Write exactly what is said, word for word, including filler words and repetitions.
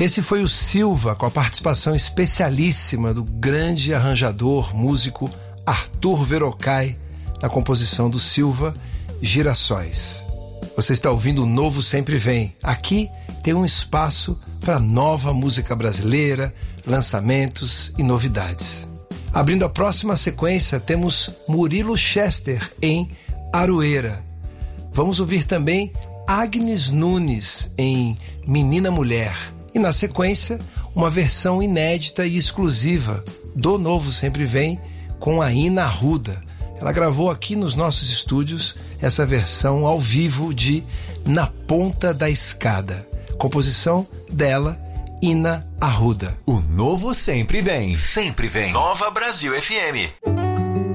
Esse foi o Silva, com a participação especialíssima do grande arranjador, músico Arthur Verocai, na composição do Silva, Girassóis. Você está ouvindo o Novo Sempre Vem. Aqui tem um espaço para nova música brasileira, lançamentos e novidades. Abrindo a próxima sequência, temos Murilo Chester em Aroeira. Vamos ouvir também Agnes Nunes em Menina Mulher. E na sequência, uma versão inédita e exclusiva do Novo Sempre Vem com a Ina Arruda. Ela gravou aqui nos nossos estúdios essa versão ao vivo de Na Ponta da Escada. Composição dela, Ina Arruda. O Novo Sempre Vem. Sempre vem. Nova Brasil F M.